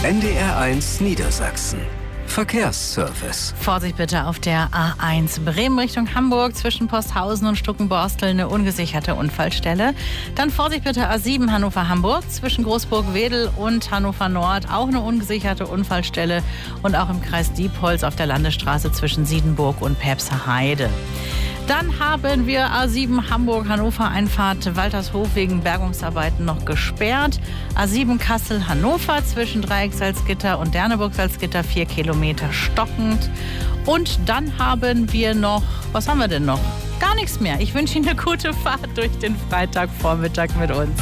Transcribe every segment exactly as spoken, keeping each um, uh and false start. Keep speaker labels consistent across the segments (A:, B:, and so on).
A: N D R eins Niedersachsen. Verkehrsservice.
B: Vorsicht bitte auf der A eins Bremen Richtung Hamburg zwischen Posthausen und Stuckenborstel eine ungesicherte Unfallstelle. Dann Vorsicht bitte A sieben Hannover-Hamburg zwischen Großburg-Wedel und Hannover Nord auch eine ungesicherte Unfallstelle und auch im Kreis Diepholz auf der Landesstraße zwischen Siedenburg und Päpster Heide. Dann haben wir A sieben Hamburg-Hannover-Einfahrt Waltershof wegen Bergungsarbeiten noch gesperrt. A sieben Kassel-Hannover zwischen Dreieck-Salzgitter und Derneburg-Salzgitter vier Kilometer stockend. Und dann haben wir noch, was haben wir denn noch? Gar nichts mehr. Ich wünsche Ihnen eine gute Fahrt durch den Freitagvormittag mit uns.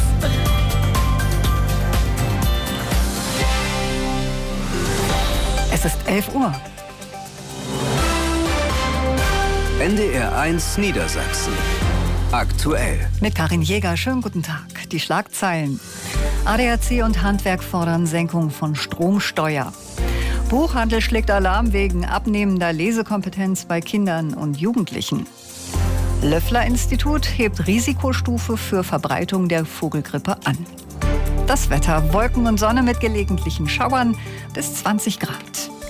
C: Es ist elf Uhr.
A: N D R eins Niedersachsen. Aktuell.
C: Mit Karin Jäger, schönen guten Tag. Die Schlagzeilen. A D A C und Handwerk fordern Senkung von Stromsteuer. Buchhandel schlägt Alarm wegen abnehmender Lesekompetenz bei Kindern und Jugendlichen. Löffler-Institut hebt Risikostufe für Verbreitung der Vogelgrippe an. Das Wetter: Wolken und Sonne mit gelegentlichen Schauern bis zwanzig Grad.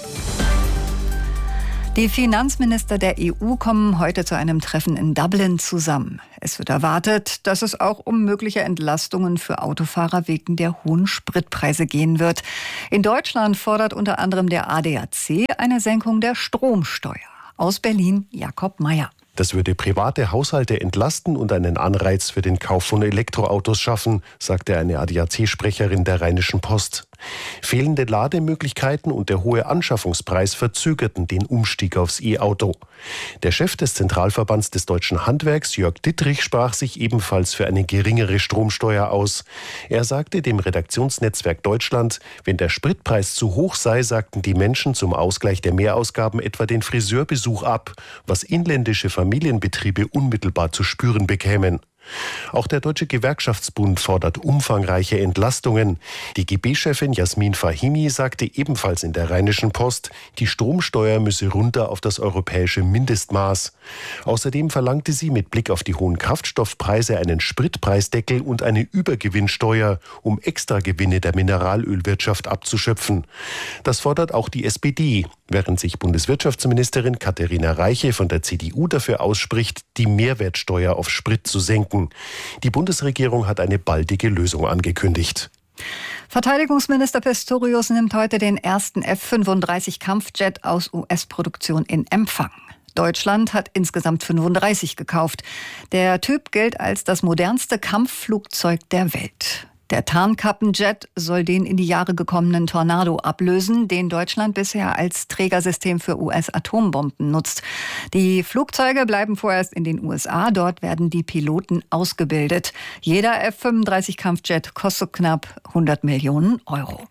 C: Die Finanzminister der E U kommen heute zu einem Treffen in Dublin zusammen. Es wird erwartet, dass es auch um mögliche Entlastungen für Autofahrer wegen der hohen Spritpreise gehen wird. In Deutschland fordert unter anderem der A D A C eine Senkung der Stromsteuer. Aus Berlin Jakob Meyer.
D: Das würde private Haushalte entlasten und einen Anreiz für den Kauf von Elektroautos schaffen, sagte eine A D A C-Sprecherin der Rheinischen Post. Fehlende Lademöglichkeiten und der hohe Anschaffungspreis verzögerten den Umstieg aufs E-Auto. Der Chef des Zentralverbands des deutschen Handwerks, Jörg Dittrich, sprach sich ebenfalls für eine geringere Stromsteuer aus. Er sagte dem Redaktionsnetzwerk Deutschland, wenn der Spritpreis zu hoch sei, sagten die Menschen zum Ausgleich der Mehrausgaben etwa den Friseurbesuch ab, was inländische Familienbetriebe unmittelbar zu spüren bekämen. Auch der Deutsche Gewerkschaftsbund fordert umfangreiche Entlastungen. Die G B-Chefin Jasmin Fahimi sagte ebenfalls in der Rheinischen Post, die Stromsteuer müsse runter auf das europäische Mindestmaß. Außerdem verlangte sie mit Blick auf die hohen Kraftstoffpreise einen Spritpreisdeckel und eine Übergewinnsteuer, um Extragewinne der Mineralölwirtschaft abzuschöpfen. Das fordert auch die S P D, während sich Bundeswirtschaftsministerin Katharina Reiche von der C D U dafür ausspricht, die Mehrwertsteuer auf Sprit zu senken. Die Bundesregierung hat eine baldige Lösung angekündigt.
C: Verteidigungsminister Pistorius nimmt heute den ersten F fünfunddreißig Kampfjet aus U S-Produktion in Empfang. Deutschland hat insgesamt fünfunddreißig gekauft. Der Typ gilt als das modernste Kampfflugzeug der Welt. Der Tarnkappenjet soll den in die Jahre gekommenen Tornado ablösen, den Deutschland bisher als Trägersystem für U S-Atombomben nutzt. Die Flugzeuge bleiben vorerst in den U S A, dort werden die Piloten ausgebildet. Jeder F fünfunddreißig Kampfjet kostet knapp hundert Millionen Euro.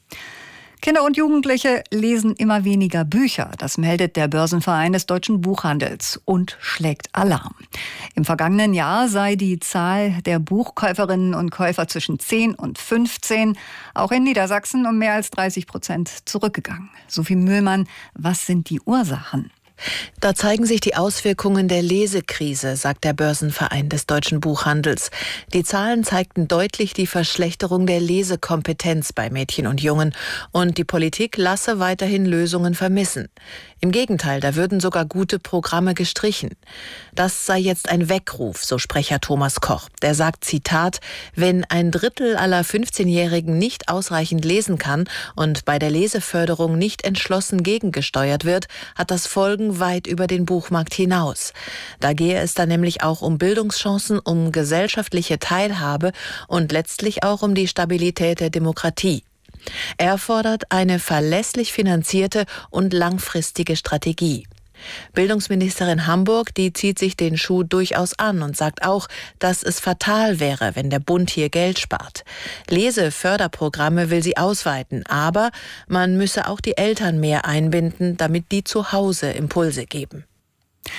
C: Kinder und Jugendliche lesen immer weniger Bücher. Das meldet der Börsenverein des deutschen Buchhandels und schlägt Alarm. Im vergangenen Jahr sei die Zahl der Buchkäuferinnen und Käufer zwischen zehn und fünfzehn auch in Niedersachsen um mehr als dreißig Prozent zurückgegangen. Sophie Mühlmann, was sind die Ursachen?
E: Da zeigen sich die Auswirkungen der Lesekrise, sagt der Börsenverein des deutschen Buchhandels. Die Zahlen zeigten deutlich die Verschlechterung der Lesekompetenz bei Mädchen und Jungen. Und die Politik lasse weiterhin Lösungen vermissen. Im Gegenteil, da würden sogar gute Programme gestrichen. Das sei jetzt ein Weckruf, so Sprecher Thomas Koch. Der sagt, Zitat, wenn ein Drittel aller fünfzehnjährigen nicht ausreichend lesen kann und bei der Leseförderung nicht entschlossen gegengesteuert wird, hat das Folgen weit über den Buchmarkt hinaus. Da gehe es dann nämlich auch um Bildungschancen, um gesellschaftliche Teilhabe und letztlich auch um die Stabilität der Demokratie. Er fordert eine verlässlich finanzierte und langfristige Strategie. Bildungsministerin Hamburg, die zieht sich den Schuh durchaus an und sagt auch, dass es fatal wäre, wenn der Bund hier Geld spart. Leseförderprogramme will sie ausweiten, aber man müsse auch die Eltern mehr einbinden, damit die zu Hause Impulse geben.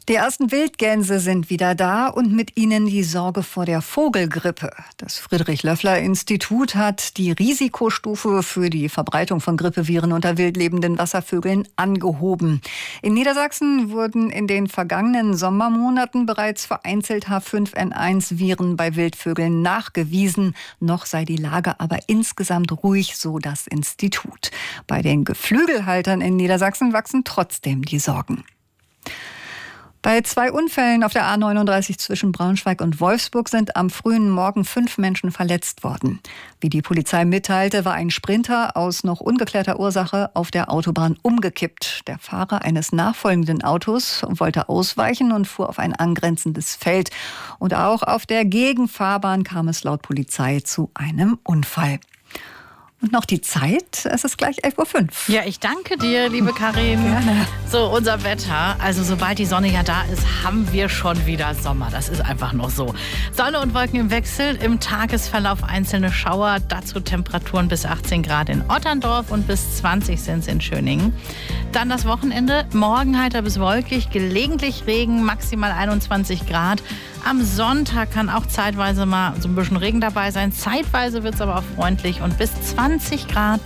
C: Die ersten Wildgänse sind wieder da und mit ihnen die Sorge vor der Vogelgrippe. Das Friedrich-Löffler-Institut hat die Risikostufe für die Verbreitung von Grippeviren unter wildlebenden Wasservögeln angehoben. In Niedersachsen wurden in den vergangenen Sommermonaten bereits vereinzelt H fünf N eins Viren bei Wildvögeln nachgewiesen. Noch sei die Lage aber insgesamt ruhig, so das Institut. Bei den Geflügelhaltern in Niedersachsen wachsen trotzdem die Sorgen. Bei zwei Unfällen auf der A neununddreißig zwischen Braunschweig und Wolfsburg sind am frühen Morgen fünf Menschen verletzt worden. Wie die Polizei mitteilte, war ein Sprinter aus noch ungeklärter Ursache auf der Autobahn umgekippt. Der Fahrer eines nachfolgenden Autos wollte ausweichen und fuhr auf ein angrenzendes Feld. Und auch auf der Gegenfahrbahn kam es laut Polizei zu einem Unfall. Und noch die Zeit, es ist gleich elf Uhr fünf.
B: Ja, ich danke dir, liebe Karin.
C: Gerne.
B: So, unser Wetter, also sobald die Sonne ja da ist, haben wir schon wieder Sommer. Das ist einfach noch so. Sonne und Wolken im Wechsel, im Tagesverlauf einzelne Schauer, dazu Temperaturen bis achtzehn Grad in Otterndorf und bis zwanzig sind es in Schöningen. Dann das Wochenende, morgen heiter bis wolkig, gelegentlich Regen, maximal einundzwanzig Grad. Am Sonntag kann auch zeitweise mal so ein bisschen Regen dabei sein. Zeitweise wird es aber auch freundlich und bis zwanzig Grad.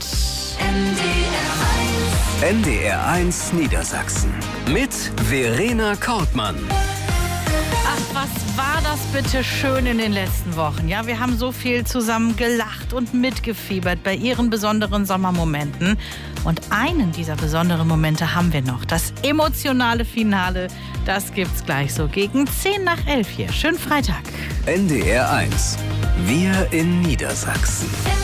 A: N D R eins Niedersachsen mit Verena Kortmann.
B: Ach, was war das bitte schön in den letzten Wochen. Ja, wir haben so viel zusammen gelacht und mitgefiebert bei ihren besonderen Sommermomenten. Und einen dieser besonderen Momente haben wir noch. Das emotionale Finale, das gibt's gleich so gegen zehn nach elf hier. Schönen Freitag.
A: N D R eins. Wir in Niedersachsen.